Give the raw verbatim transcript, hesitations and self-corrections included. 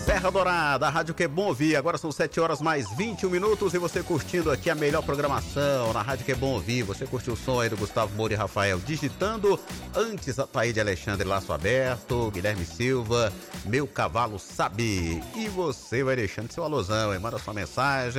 Serra Dourada, a rádio que é bom ouvir. Agora são sete horas mais vinte e um minutos e você curtindo aqui a melhor programação na rádio que é bom ouvir. Você curtiu o som aí do Gustavo Moura e Rafael digitando. Antes a Taíde Alexandre, Laço Aberto, Guilherme Silva, Meu Cavalo Sabe. E você vai deixando seu alusão, hein? Manda sua mensagem.